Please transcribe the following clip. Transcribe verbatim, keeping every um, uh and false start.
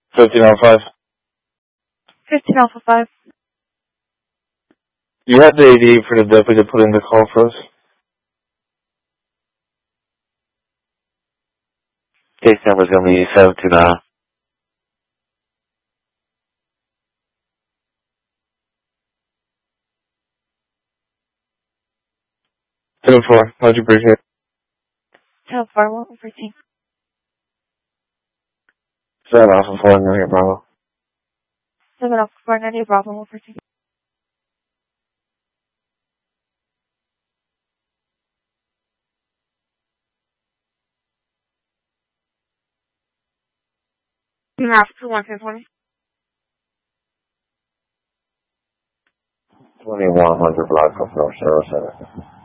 fifteen Alpha five. fifteen Alpha five. You have the A D for the deputy to put in the call for us. Case number is going to be seven two nine. seven four, how'd you break it? ten four, one fourteen. seven Alpha four, New Bravo. seven Alpha four, ninety Bravo, one fourteen. Alpha two, one ten twenty. twenty-one hundred block of North Sarasota.